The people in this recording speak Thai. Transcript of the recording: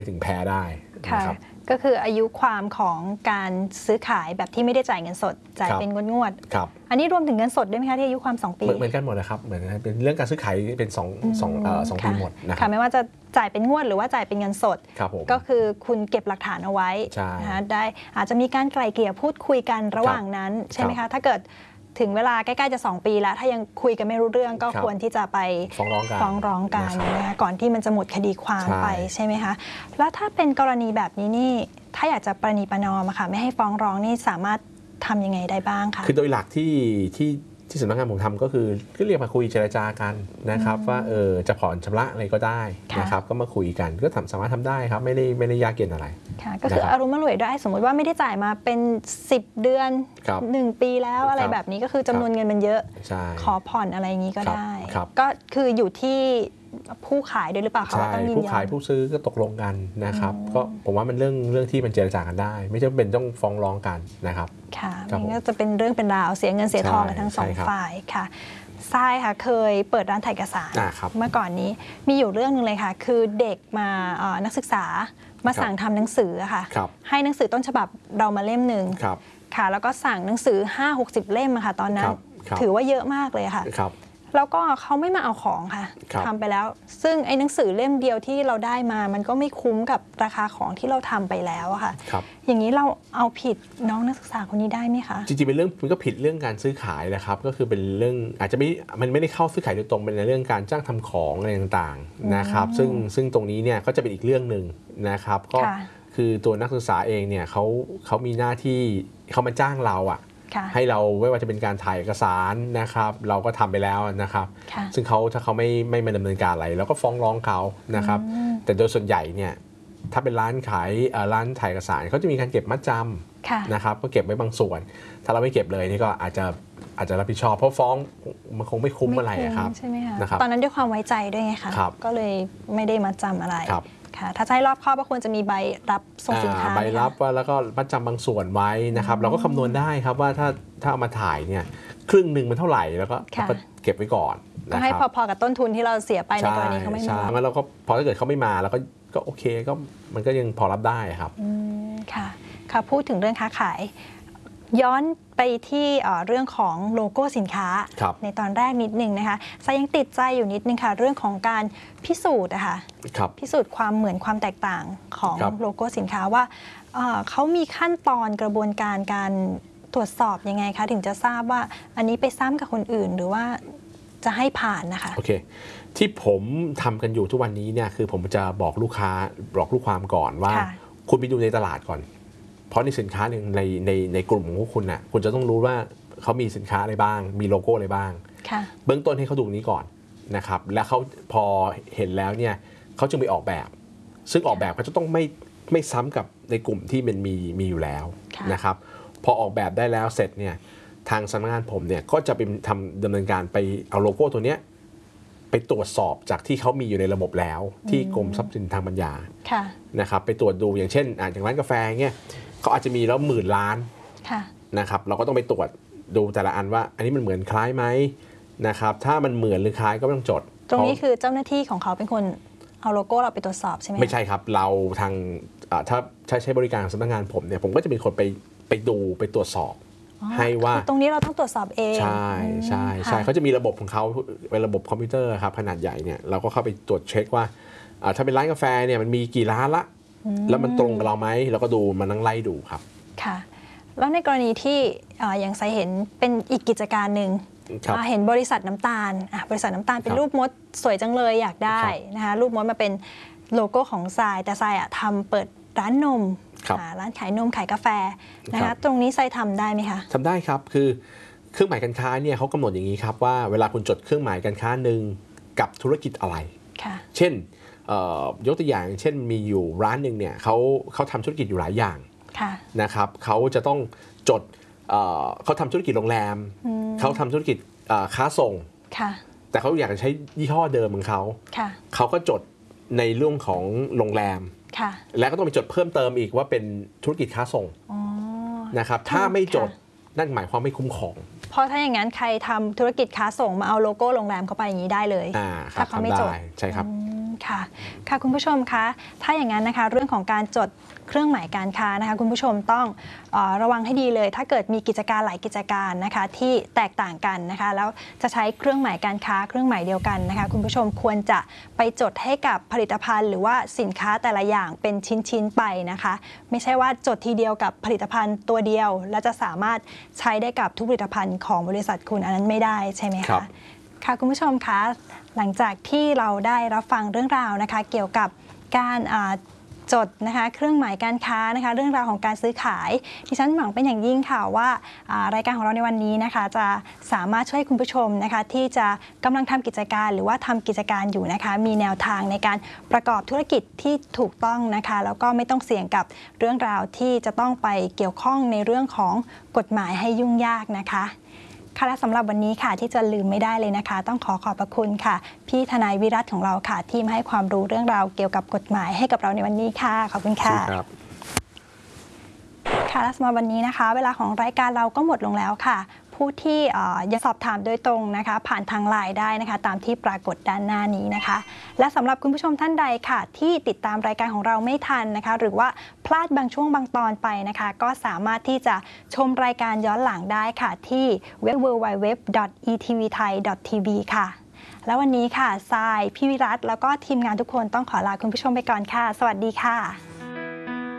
ถึงแพ้ได้นะครับก็คืออายุความของการซื้อขายแบบที่ไม่ได้จ่ายเงินสดจ่ายเป็นงวดอันนี้รวมถึงเงินสดด้วยไหมคะที่อายุความ2 ปีเหมือนกันหมดนะครับเหมือนเป็นเรื่องการซื้อขายเป็น2 ปีหมดนะครับไม่ว่าจะจ่ายเป็นงวดหรือว่าจ่ายเป็นเงินสดก็คือคุณเก็บหลักฐานเอาไว้นะคะได้อาจจะมีการไกล่เกลี่ยพูดคุยกันระหว่างนั้นใช่ไหมคะถ้าเกิดถึงเวลาใกล้ๆจะ2 ปีแล้วถ้ายังคุยกันไม่รู้เรื่องก็ควรที่จะไปฟ้องร้องกันนะคะก่อนที่มันจะหมดคดีความไปใช่ไหมคะแล้วถ้าเป็นกรณีแบบนี้นี่ถ้าอยากจะประนีประนอมค่ะไม่ให้ฟ้องร้องนี่สามารถทำยังไงได้บ้างคะคือโดยหลักที่สำนักงานผมทำก็คือเรียกมาคุยเจรจากันนะครับว่าจะผ่อนชำระอะไรก็ได้นะครับก็มาคุยกันก็สามารถทำได้ครับไม่ได้ยากเย็นอะไรก็คืออารมณ์มารวยได้สมมติว่าไม่ได้จ่ายมาเป็น10 เดือน1 ปีแล้วอะไรแบบนี้ก็คือจำนวนเงินมันเยอะขอผ่อนอะไรอย่างนี้ก็ได้ก็คืออยู่ที่ผู้ขายด้วยหรือเปล่าคะว่าต้องยินยอมผู้ขายผู้ซื้อก็ตกลงกันนะครับก็ผมว่ามันเรื่องที่มันเจรจากันได้ไม่จำเป็นต้องฟ้องร้องกันนะครับค่ะมันก็จะเป็นเรื่องเป็นราวเสียเงินเสียทองกันทั้ง2 ฝ่ายค่ะทรายค่ะเคยเปิดร้านถ่ายเอกสารเมื่อก่อนนี้มีอยู่เรื่องนึงเลยค่ะคือเด็กมานักศึกษามาสั่งทำหนังสือค่ะให้หนังสือต้นฉบับเรามาเล่มหนึ่งค่ะแล้วก็สั่งหนังสือ50-60 เล่มค่ะตอนนั้นถือว่าเยอะมากเลยค่ะแล้วก็เขาไม่มาเอาของค่ะทำไปแล้วซึ่งไอ้หนังสือเล่มเดียวที่เราได้มามันก็ไม่คุ้มกับราคาของที่เราทำไปแล้วอะค่ะอย่างนี้เราเอาผิดน้องนักศึกษาคนนี้ได้ไหมคะจริงๆเป็นเรื่องมันก็ผิดเรื่องการซื้อขายนะครับก็คือเป็นเรื่องอาจจะมันไม่ได้เข้าซื้อขายโดยตรงเป็นในเรื่องการจ้างทำของอะไรต่างๆนะครับซึ่งตรงนี้เนี่ยก็จะเป็นอีกเรื่องหนึ่งนะครับก็คือตัวนักศึกษาเองเนี่ยเขามีหน้าที่เขามาจ้างเราอะให้เราไม่ว่าจะเป็นการถ่ายเอกสารนะครับเราก็ทำไปแล้วนะครับซึ่งถ้าเขาไม่มาดำเนินการอะไรเราก็ฟ้องร้องเขานะครับแต่โดยส่วนใหญ่เนี่ยถ้าเป็นร้านถ่ายเอกสารเขาจะมีการเก็บมัดจำนะครับก็เก็บไว้บางส่วนถ้าเราไม่เก็บเลยนี่ก็อาจจะรับผิดชอบเพราะฟ้องมันคงไม่คุ้มอะไรครับใช่ไหมคะตอนนั้นด้วยความไว้ใจด้วยไงคะก็เลยไม่ได้มัดจำอะไรถ้าใช้รอบครอบก็ควรจะมีใบรับส่งสินค้าใบรับว่าแล้วก็มัดจำบางส่วนไว้นะครับเราก็คำนวณได้ครับว่าถ้าเอามาถ่ายเนี่ยครึ่งหนึ่งมันเท่าไหร่แล้วก็เก็บไว้ก่อนก็ให้พอกับต้นทุนที่เราเสียไปในกรณีเขาไม่มางั้นเราก็พอถ้าเกิดเขาไม่มาแล้วก็โอเคก็มันก็ยังพอรับได้ครับค่ะพูดถึงเรื่องค้าขายย้อนไปที่เรื่องของโลโก้สินค้าในตอนแรกนิดนึงนะคะไซยังติดใจอยู่นิดนึงค่ะเรื่องของการพิสูจน์นะคะพิสูจน์ความเหมือนความแตกต่างของโลโก้สินค้าว่าเขามีขั้นตอนกระบวนการตรวจสอบยังไงคะถึงจะทราบว่าอันนี้ไปซ้ำกับคนอื่นหรือว่าจะให้ผ่านนะคะโอเคที่ผมทำกันอยู่ทุกวันนี้เนี่ยคือผมจะบอกลูกความก่อนว่าคุณไปดูในตลาดก่อนเพราะในสินค้าหนึ่งในกลุ่มของคุณน่ะคุณจะต้องรู้ว่าเขามีสินค้าอะไรบ้างมีโลโก้อะไรบ้างเบื้องต้นให้เขาดูนี้ก่อนนะครับแล้วเขาพอเห็นแล้วเนี่ยเขาจึงไปออกแบบซึ่งออกแบบเขาจะต้องไม่ซ้ำกับในกลุ่มที่มันมีอยู่แล้วนะครับพอออกแบบได้แล้วเสร็จเนี่ยทางสำนักงานผมเนี่ยก็จะไปดำเนินการไปเอาโลโก้ตัวเนี้ยไปตรวจสอบจากที่เขามีอยู่ในระบบแล้วที่กรมทรัพย์สินทางปัญญานะครับไปตรวจดูอย่างเช่นอย่างร้านกาแฟเงี้ยเขาอาจจะมีแล้ว10,000 ล้านนะครับเราก็ต้องไปตรวจดูแต่ละอันว่าอันนี้มันเหมือนคล้ายไหมนะครับถ้ามันเหมือนหรือคล้ายก็ต้องจดตรงนี้คือเจ้าหน้าที่ของเขาเป็นคนเอาโลโก้เราไปตรวจสอบใช่ไหมไม่ใช่ครับเราทางถ้าใช้บริการสำนักงานผมเนี่ยผมก็จะเป็นคนไปดูไปตรวจสอบให้ว่าตรงนี้เราต้องตรวจสอบเองใช่เขาจะมีระบบของเขาเป็นระบบคอมพิวเตอร์ครับขนาดใหญ่เนี่ยเราก็เข้าไปตรวจเช็คว่าถ้าเป็นร้านกาแฟเนี่ยมันมีกี่ร้านละแล้วมันตรงกับเราไหมเราก็ดูมานั่งไล่ดูครับค่ะแล้วในกรณีที่อย่างไซเห็นเป็นอีกกิจการหนึ่งเห็นบริษัทน้ำตาลบริษัทน้ำตาลเป็นรูปมดสวยจังเลยอยากได้นะคะรูปมดมาเป็นโลโก้ของทรายแต่ทรายทำเปิดร้านนมร้านขายนมขายกาแฟนะคะตรงนี้ไซทำได้ไหมคะทำได้ครับคือเครื่องหมายการค้าเนี่ยเขากำหนดอย่างนี้ครับว่าเวลาคุณจดเครื่องหมายการค้าหนึ่งกับธุรกิจอะไรเช่นยกตัวอย่างเช่นมีอยู่ร้านหนึ่งเนี่ยเขาทำธุรกิจอยู่หลายอย่างนะครับเขาจะต้องจดเขาทำธุรกิจโรงแรมเขาทำธุรกิจค้าส่งแต่เขาอยากจะใช้ยี่ห้อเดิมของเขาก็จดในเรื่องของโรงแรมแล้วก็ต้องไปจดเพิ่มเติมอีกว่าเป็นธุรกิจค้าส่งนะครับถ้าไม่จดนั่นหมายความไม่คุ้มครองเพราะถ้าอย่างนั้นใครทำธุรกิจค้าส่งมาเอาโลโก้โรงแรมเข้าไปอย่างนี้ได้เลยถ้าเขาไม่จดใช่ครับค่ะคุณผู้ชมคะถ้าอย่างนั้นนะคะเรื่องของการจดเครื่องหมายการค้านะคะคุณผู้ชมต้องระวังให้ดีเลยถ้าเกิดมีกิจการหลายกิจการนะคะที่แตกต่างกันนะคะแล้วจะใช้เครื่องหมายการค้าเครื่องหมายเดียวกันนะคะคุณผู้ชมควรจะไปจดให้กับผลิตภัณฑ์หรือว่าสินค้าแต่ละอย่างเป็นชิ้นๆไปนะคะไม่ใช่ว่าจดทีเดียวกับผลิตภัณฑ์ตัวเดียวและจะสามารถใช้ได้กับทุกผลิตภัณฑ์ของบริษัทคุณอันนั้นไม่ได้ใช่ไหมคะค่ะคุณผู้ชมคะหลังจากที่เราได้รับฟังเรื่องราวนะคะเกี่ยวกับการจดนะคะเครื่องหมายการค้านะคะเรื่องราวของการซื้อขายดิฉันหวังเป็นอย่างยิ่งค่ะว่ารายการของเราในวันนี้นะคะจะสามารถช่วยคุณผู้ชมนะคะที่จะกำลังทำกิจการหรือว่าทำกิจการอยู่นะคะมีแนวทางในการประกอบธุรกิจที่ถูกต้องนะคะแล้วก็ไม่ต้องเสี่ยงกับเรื่องราวที่จะต้องไปเกี่ยวข้องในเรื่องของกฎหมายให้ยุ่งยากนะคะค่ะและสำหรับวันนี้ค่ะที่จะลืมไม่ได้เลยนะคะต้องขอบพระคุณค่ะพี่ทนายวิรัตของเราค่ะที่มาให้ความรู้เรื่องราวเกี่ยวกับกฎหมายให้กับเราในวันนี้ค่ะขอบคุณค่ะค่ะและสำหรับวันนี้นะคะเวลาของรายการเราก็หมดลงแล้วค่ะผู้ที่อยากสอบถามโดยตรงนะคะผ่านทางไลน์ได้นะคะตามที่ปรากฏด้านหน้านี้นะคะและสำหรับคุณผู้ชมท่านใดค่ะที่ติดตามรายการของเราไม่ทันนะคะหรือว่าพลาดบางช่วงบางตอนไปนะคะก็สามารถที่จะชมรายการย้อนหลังได้ค่ะที่ www.etvthai.tv ค่ะแล้ววันนี้ค่ะทรายพี่วิรัตแล้วก็ทีมงานทุกคนต้องขอลาคุณผู้ชมไปก่อนค่ะสวัสดีค่ะ